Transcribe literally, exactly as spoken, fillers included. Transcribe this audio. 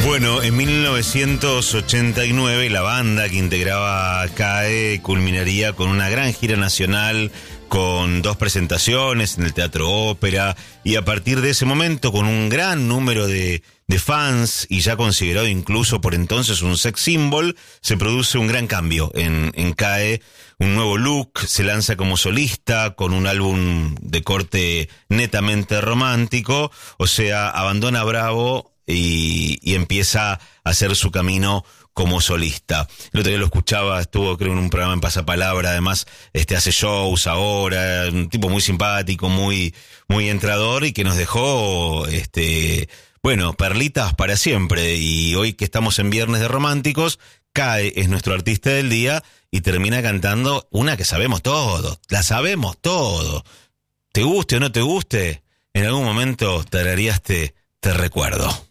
Bueno, en mil novecientos ochenta y nueve la banda que integraba CAE culminaría con una gran gira nacional con dos presentaciones en el Teatro Ópera, y a partir de ese momento, con un gran número de, de fans y ya considerado incluso por entonces un sex symbol, se produce un gran cambio en, en CAE, un nuevo look, se lanza como solista con un álbum de corte netamente romántico, o sea, abandona Bravo y, y empieza a hacer su camino como solista. El otro día lo escuchaba, estuvo creo en un programa en Pasapalabra, además este hace shows ahora, un tipo muy simpático, muy muy entrador y que nos dejó este bueno, perlitas para siempre. Y hoy que estamos en Viernes de Románticos, CAE es nuestro artista del día y termina cantando una que sabemos todos, la sabemos todos. Te guste o no te guste, en algún momento tarareaste Te Recuerdo.